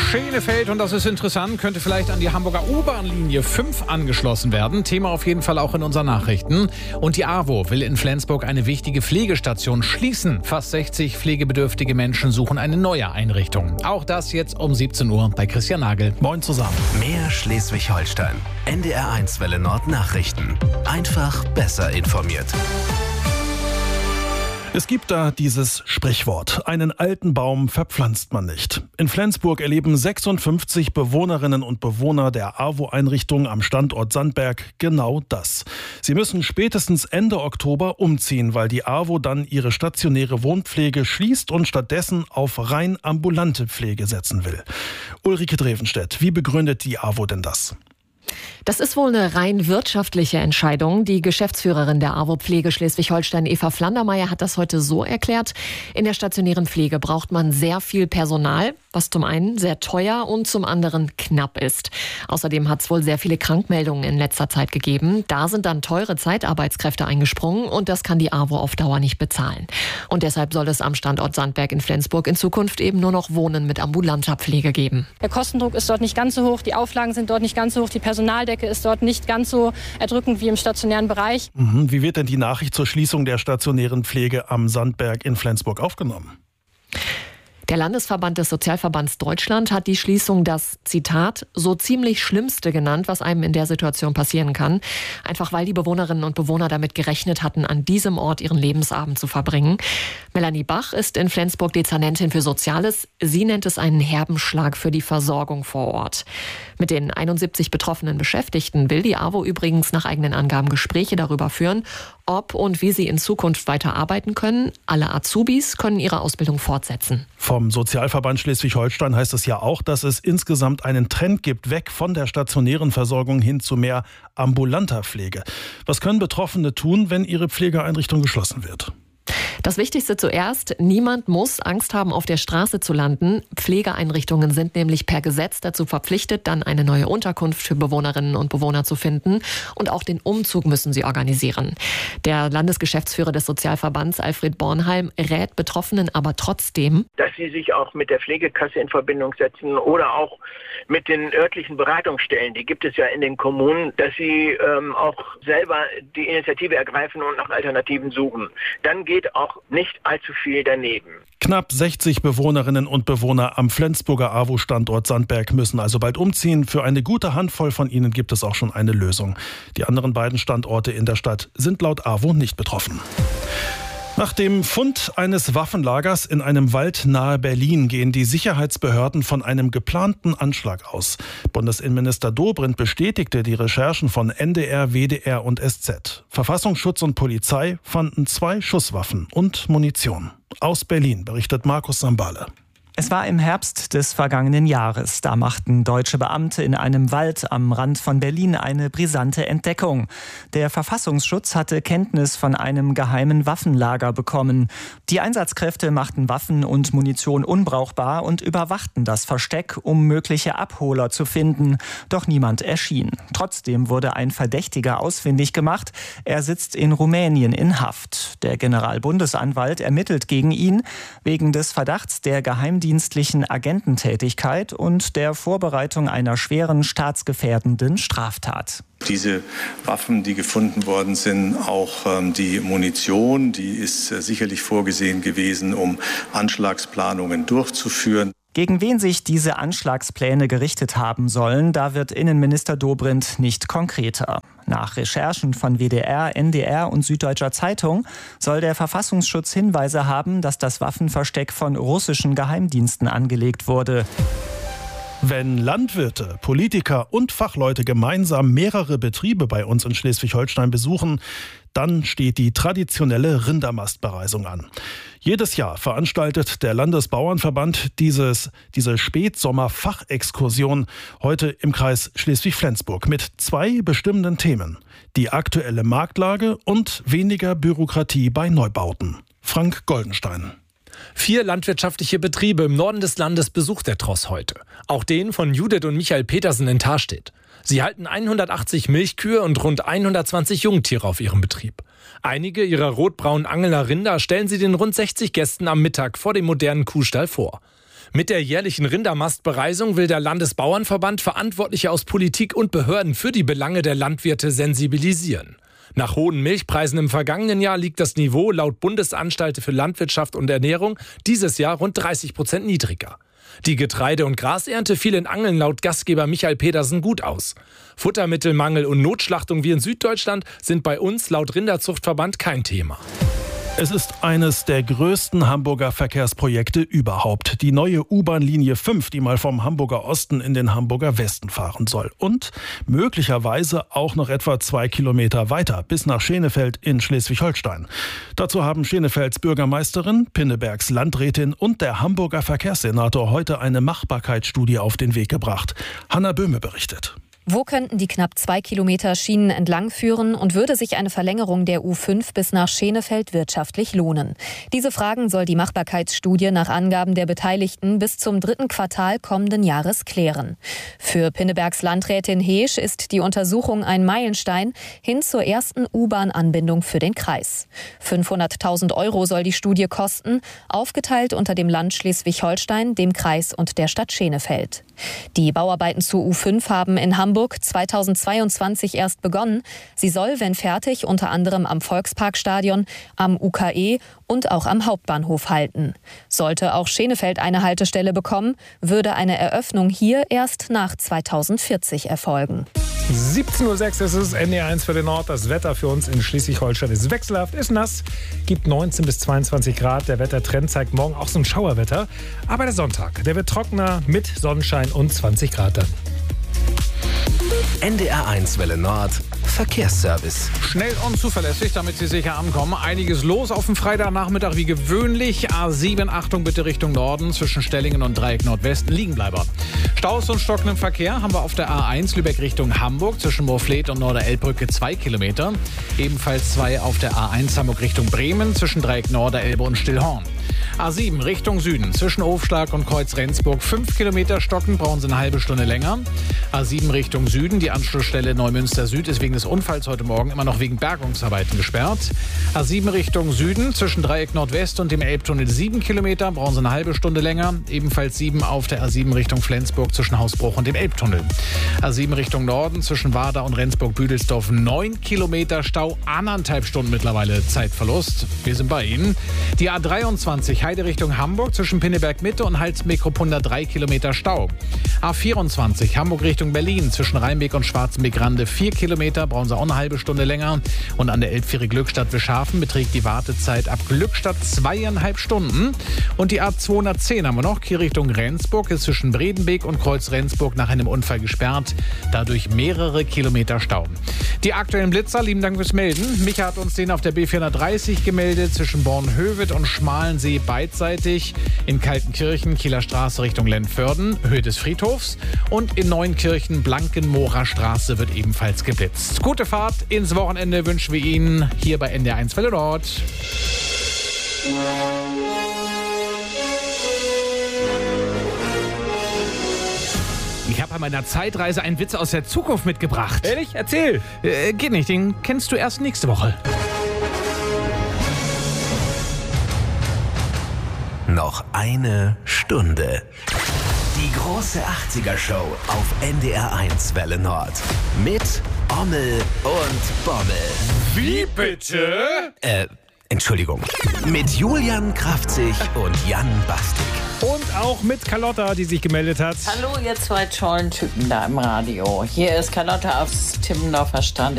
Schenefeld, und das ist interessant, könnte vielleicht an die Hamburger U-Bahn-Linie 5 angeschlossen werden. Thema auf jeden Fall auch in unseren Nachrichten. Und die AWO will in Flensburg eine wichtige Pflegestation schließen. Fast 60 pflegebedürftige Menschen suchen eine neue Einrichtung. Auch das jetzt um 17 Uhr bei Christian Nagel. Moin zusammen. Mehr Schleswig-Holstein. NDR1 Welle Nord Nachrichten. Einfach besser informiert. Es gibt da dieses Sprichwort: Einen alten Baum verpflanzt man nicht. In Flensburg erleben 56 Bewohnerinnen und Bewohner der AWO-Einrichtung am Standort Sandberg genau das. Sie müssen spätestens Ende Oktober umziehen, weil die AWO dann ihre stationäre Wohnpflege schließt und stattdessen auf rein ambulante Pflege setzen will. Ulrike Drevenstedt, wie begründet die AWO denn das? Das ist wohl eine rein wirtschaftliche Entscheidung. Die Geschäftsführerin der AWO Pflege Schleswig-Holstein, Eva Flandermeier, hat das heute so erklärt: In der stationären Pflege braucht man sehr viel Personal, was zum einen sehr teuer und zum anderen knapp ist. Außerdem hat es wohl sehr viele Krankmeldungen in letzter Zeit gegeben. Da sind dann teure Zeitarbeitskräfte eingesprungen und das kann die AWO auf Dauer nicht bezahlen. Und deshalb soll es am Standort Sandberg in Flensburg in Zukunft eben nur noch Wohnen mit ambulanter Pflege geben. Der Kostendruck ist dort nicht ganz so hoch, die Auflagen sind dort nicht ganz so hoch, die Personaldecke ist dort nicht ganz so erdrückend wie im stationären Bereich. Wie wird denn die Nachricht zur Schließung der stationären Pflege am Sandberg in Flensburg aufgenommen? Der Landesverband des Sozialverbands Deutschland hat die Schließung das, Zitat, so ziemlich Schlimmste genannt, was einem in der Situation passieren kann. Einfach weil die Bewohnerinnen und Bewohner damit gerechnet hatten, an diesem Ort ihren Lebensabend zu verbringen. Melanie Bach ist in Flensburg Dezernentin für Soziales. Sie nennt es einen herben Schlag für die Versorgung vor Ort. Mit den 71 betroffenen Beschäftigten will die AWO übrigens nach eigenen Angaben Gespräche darüber führen, ob und wie sie in Zukunft weiter arbeiten können. Alle Azubis können ihre Ausbildung fortsetzen. Vom Sozialverband Schleswig-Holstein heißt es ja auch, dass es insgesamt einen Trend gibt, weg von der stationären Versorgung hin zu mehr ambulanter Pflege. Was können Betroffene tun, wenn ihre Pflegeeinrichtung geschlossen wird? Das Wichtigste zuerst: Niemand muss Angst haben, auf der Straße zu landen. Pflegeeinrichtungen sind nämlich per Gesetz dazu verpflichtet, dann eine neue Unterkunft für Bewohnerinnen und Bewohner zu finden. Und auch den Umzug müssen sie organisieren. Der Landesgeschäftsführer des Sozialverbands, Alfred Bornheim, rät Betroffenen aber trotzdem, dass sie sich auch mit der Pflegekasse in Verbindung setzen oder auch mit den örtlichen Beratungsstellen, die gibt es ja in den Kommunen, dass sie auch selber die Initiative ergreifen und nach Alternativen suchen. Dann geht auch nicht allzu viel daneben. Knapp 60 Bewohnerinnen und Bewohner am Flensburger AWO-Standort Sandberg müssen also bald umziehen. Für eine gute Handvoll von ihnen gibt es auch schon eine Lösung. Die anderen beiden Standorte in der Stadt sind laut AWO nicht betroffen. Nach dem Fund eines Waffenlagers in einem Wald nahe Berlin gehen die Sicherheitsbehörden von einem geplanten Anschlag aus. Bundesinnenminister Dobrindt bestätigte die Recherchen von NDR, WDR und SZ. Verfassungsschutz und Polizei fanden 2 Schusswaffen und Munition. Aus Berlin berichtet Markus Sambale. Es war im Herbst des vergangenen Jahres. Da machten deutsche Beamte in einem Wald am Rand von Berlin eine brisante Entdeckung. Der Verfassungsschutz hatte Kenntnis von einem geheimen Waffenlager bekommen. Die Einsatzkräfte machten Waffen und Munition unbrauchbar und überwachten das Versteck, um mögliche Abholer zu finden. Doch niemand erschien. Trotzdem wurde ein Verdächtiger ausfindig gemacht. Er sitzt in Rumänien in Haft. Der Generalbundesanwalt ermittelt gegen ihn wegen des Verdachts der geheimdienstlichen Agententätigkeit und der Vorbereitung einer schweren staatsgefährdenden Straftat. Diese Waffen, die gefunden worden sind, auch die Munition, die ist sicherlich vorgesehen gewesen, um Anschlagsplanungen durchzuführen. Gegen wen sich diese Anschlagspläne gerichtet haben sollen, da wird Innenminister Dobrindt nicht konkreter. Nach Recherchen von WDR, NDR und Süddeutscher Zeitung soll der Verfassungsschutz Hinweise haben, dass das Waffenversteck von russischen Geheimdiensten angelegt wurde. Wenn Landwirte, Politiker und Fachleute gemeinsam mehrere Betriebe bei uns in Schleswig-Holstein besuchen, dann steht die traditionelle Rindermastbereisung an. Jedes Jahr veranstaltet der Landesbauernverband diese Spätsommer-Fachexkursion heute im Kreis Schleswig-Flensburg mit 2 bestimmenden Themen: die aktuelle Marktlage und weniger Bürokratie bei Neubauten. Frank Goldenstein. 4 landwirtschaftliche Betriebe im Norden des Landes besucht der Tross heute. Auch den von Judith und Michael Petersen in Tarstedt. Sie halten 180 Milchkühe und rund 120 Jungtiere auf ihrem Betrieb. Einige ihrer rotbraunen Angeler Rinder stellen sie den rund 60 Gästen am Mittag vor dem modernen Kuhstall vor. Mit der jährlichen Rindermastbereisung will der Landesbauernverband Verantwortliche aus Politik und Behörden für die Belange der Landwirte sensibilisieren. Nach hohen Milchpreisen im vergangenen Jahr liegt das Niveau laut Bundesanstalt für Landwirtschaft und Ernährung dieses Jahr rund 30% niedriger. Die Getreide- und Grasernte fiel in Angeln laut Gastgeber Michael Pedersen gut aus. Futtermittelmangel und Notschlachtung wie in Süddeutschland sind bei uns laut Rinderzuchtverband kein Thema. Es ist eines der größten Hamburger Verkehrsprojekte überhaupt. Die neue U-Bahn-Linie 5, die mal vom Hamburger Osten in den Hamburger Westen fahren soll. Und möglicherweise auch noch etwa 2 Kilometer weiter, bis nach Schenefeld in Schleswig-Holstein. Dazu haben Schenefelds Bürgermeisterin, Pinnebergs Landrätin und der Hamburger Verkehrssenator heute eine Machbarkeitsstudie auf den Weg gebracht. Hanna Böhme berichtet. Wo könnten die knapp 2 Kilometer Schienen entlang führen und würde sich eine Verlängerung der U5 bis nach Schenefeld wirtschaftlich lohnen? Diese Fragen soll die Machbarkeitsstudie nach Angaben der Beteiligten bis zum 3. Quartal kommenden Jahres klären. Für Pinnebergs Landrätin Heesch ist die Untersuchung ein Meilenstein hin zur ersten U-Bahn-Anbindung für den Kreis. 500.000 € soll die Studie kosten, aufgeteilt unter dem Land Schleswig-Holstein, dem Kreis und der Stadt Schenefeld. Die Bauarbeiten zur U5 haben in Hamburg 2022 erst begonnen. Sie soll, wenn fertig, unter anderem am Volksparkstadion, am UKE und auch am Hauptbahnhof halten. Sollte auch Schenefeld eine Haltestelle bekommen, würde eine Eröffnung hier erst nach 2040 erfolgen. 17:06 Uhr ist es, NDR1 für den Nord. Das Wetter für uns in Schleswig-Holstein ist wechselhaft, ist nass, gibt 19 bis 22 Grad. Der Wettertrend zeigt morgen auch so ein Schauerwetter. Aber der Sonntag, der wird trockener mit Sonnenschein und 20 Grad dann. NDR1 Welle Nord Verkehrsservice. Schnell und zuverlässig, damit Sie sicher ankommen. Einiges los auf dem Freitagnachmittag wie gewöhnlich. A7, Achtung bitte Richtung Norden, zwischen Stellingen und Dreieck Nordwesten Liegenbleiber. Staus und stockenden Verkehr haben wir auf der A1 Lübeck Richtung Hamburg, zwischen Moorfleet und Norderelbbrücke 2 Kilometer. Ebenfalls 2 auf der A1 Hamburg Richtung Bremen, zwischen Dreieck Norderelbe und Stillhorn. A7 Richtung Süden, zwischen Hofschlag und Kreuz Rendsburg 5 Kilometer stocken, brauchen Sie eine halbe Stunde länger. A7 Richtung Süden, die Anschlussstelle Neumünster Süd ist wegen des Unfalls heute Morgen immer noch wegen Bergungsarbeiten gesperrt. A7 Richtung Süden, zwischen Dreieck Nordwest und dem Elbtunnel 7 Kilometer, brauchen Sie eine halbe Stunde länger. Ebenfalls 7 auf der A7 Richtung Flensburg zwischen Hausbruch und dem Elbtunnel. A7 Richtung Norden, zwischen Warda und Rendsburg-Büdelsdorf 9 Kilometer Stau, 1,5 Stunden mittlerweile Zeitverlust. Wir sind bei Ihnen. Die A23 Heide Richtung Hamburg, zwischen Pinneberg Mitte und Halsmeckrup 3 Kilometer Stau. A24 Hamburg Richtung Berlin, zwischen Rheinbeck und Schwarzenbeck-Rande 4 Kilometer, brauchen Sie auch eine halbe Stunde länger. Und an der Elbfähre Glückstadt-Wischhafen beträgt die Wartezeit ab Glückstadt 2,5 Stunden. Und die A210 haben wir noch, hier Richtung Rendsburg, ist zwischen Bredenbeek und Kreuz Rendsburg nach einem Unfall gesperrt. Dadurch mehrere Kilometer Stau. Die aktuellen Blitzer, lieben Dank fürs Melden. Micha hat uns den auf der B430 gemeldet, zwischen Bornhöved und Schmalensee beidseitig. In Kaltenkirchen, Kieler Straße Richtung Lentförden, Höhe des Friedhofs. Und in Neunkirchen, Blankenmoorer Straße wird ebenfalls geblitzt. Gute Fahrt ins Wochenende wünschen wir Ihnen hier bei NDR1 Welle Nord. Ich habe bei meiner Zeitreise einen Witz aus der Zukunft mitgebracht. Ehrlich? Erzähl! Geht nicht, den kennst du erst nächste Woche. Noch eine Stunde. Die große 80er-Show auf NDR1 Welle Nord. Mit Ommel und Bommel. Wie bitte? Entschuldigung. Mit Julian Kraftzig und Jan Bastik. Und auch mit Carlotta, die sich gemeldet hat. Hallo, ihr zwei tollen Typen da im Radio. Hier ist Carlotta aus Timmendorfer Strand.